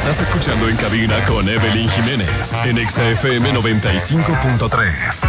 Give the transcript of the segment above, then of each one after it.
Estás escuchando En Cabina con Evelyn Jiménez en Exa FM 95.3.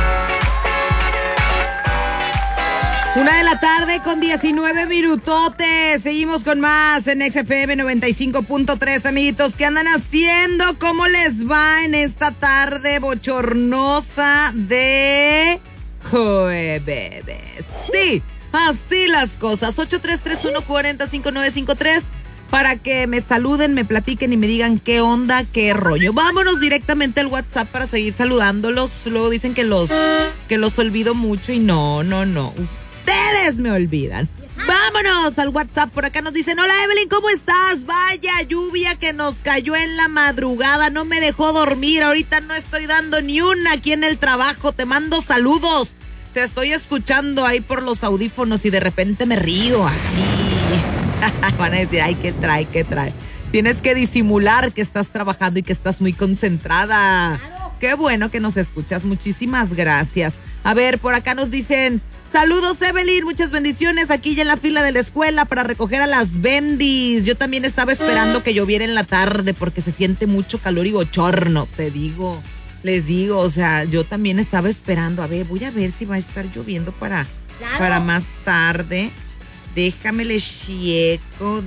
1:00 con 19 minutotes. Seguimos con más en XFM 95.3, amiguitos. ¿Qué andan haciendo? ¿Cómo les va en esta tarde bochornosa de jueves? Sí, así las cosas. 8331405953 para que me saluden, me platiquen y me digan qué onda, qué rollo. Vámonos directamente al WhatsApp para seguir saludándolos. Luego dicen que los olvido mucho y no. Ustedes me olvidan. Vámonos al WhatsApp. Por acá nos dicen: hola Evelyn, ¿cómo estás? Vaya lluvia que nos cayó en la madrugada, no me dejó dormir. Ahorita no estoy dando ni una aquí en el trabajo. Te mando saludos. Te estoy escuchando ahí por los audífonos y de repente me río. Ay. Van a decir: ay, ¿qué trae? Tienes que disimular que estás trabajando y que estás muy concentrada. Claro. Qué bueno que nos escuchas. Muchísimas gracias. A ver, por acá nos dicen: saludos Evelyn, muchas bendiciones, aquí ya en la fila de la escuela para recoger a las bendis. Yo también estaba esperando que lloviera en la tarde porque se siente mucho calor y bochorno, les digo, o sea, yo también estaba esperando. A ver, voy a ver si va a estar lloviendo para más tarde. Déjamele checo.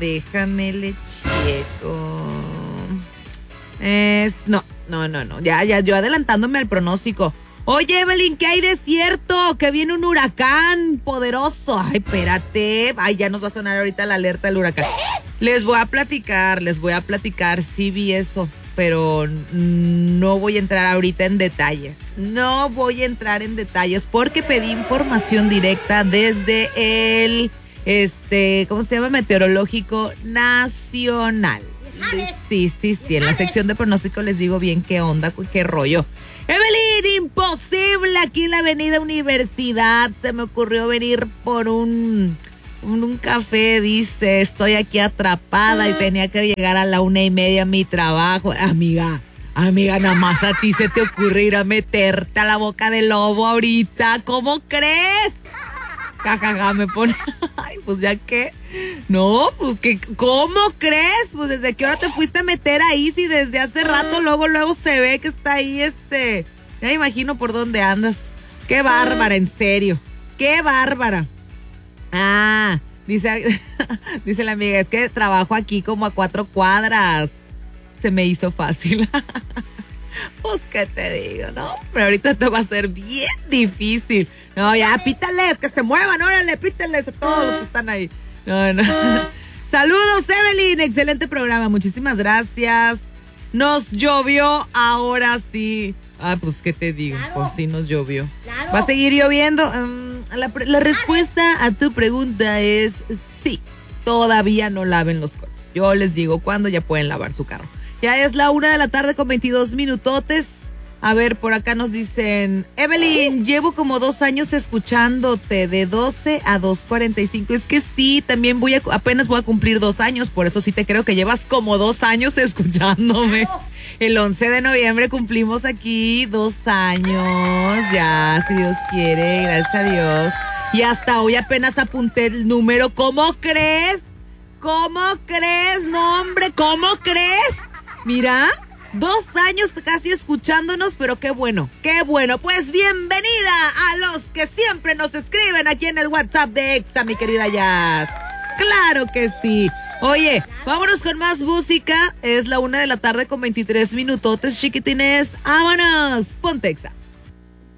No, ya, yo adelantándome al pronóstico. Oye, Evelyn, ¿qué hay de cierto? Que viene un huracán poderoso. Ay, espérate. Ay, ya nos va a sonar ahorita la alerta del huracán. Les voy a platicar. Sí vi eso, pero no voy a entrar ahorita en detalles. Porque pedí información directa desde el, ¿cómo se llama? Meteorológico Nacional. Sí. En la sección de pronóstico les digo bien qué onda, qué rollo. Evelyn, imposible aquí en la avenida Universidad. Se me ocurrió venir por un café, dice. Estoy aquí atrapada y tenía que llegar a la 1:30 a mi trabajo. Amiga, nada más a ti se te ocurre ir a meterte a la boca del lobo ahorita. ¿Cómo crees? Jajaja, me pone. Ay, pues ya que. No, pues que. ¿Cómo crees? Pues desde qué hora te fuiste a meter ahí, si desde hace rato luego se ve que está ahí Ya me imagino por dónde andas. Qué bárbara, en serio. Qué bárbara. Ah, dice la amiga, es que trabajo aquí como a 4 cuadras. Se me hizo fácil. Pues qué te digo, ¿no? Pero ahorita te va a ser bien difícil. No, ya, pítales, que se muevan, órale, pítales a todos los que están ahí. No. Saludos, Evelyn, excelente programa, muchísimas gracias. Nos llovió, ahora sí. Ah, pues qué te digo, claro. Pues sí nos llovió. Claro. ¿Va a seguir lloviendo? La respuesta a tu pregunta es sí. Todavía no laven los coches. Yo les digo cuándo ya pueden lavar su carro. Ya es la 1:00 con 22 minutotes. A ver, por acá nos dicen: Evelyn, llevo como 2 años escuchándote, de 12 a 2:45. Es que sí, también apenas voy a cumplir 2 años, por eso sí te creo que llevas como 2 años escuchándome. El 11 de noviembre cumplimos aquí 2 años, ya, si Dios quiere, gracias a Dios. Y hasta hoy apenas apunté el número. ¿Cómo crees? No, hombre, ¿cómo crees? Mira, 2 años casi escuchándonos, pero qué bueno. Pues bienvenida a los que siempre nos escriben aquí en el WhatsApp de Exa, mi querida Jazz. Claro que sí. Oye, vámonos con más música. Es la 1:00 con 23 minutotes, chiquitines. Vámonos, ponte Exa.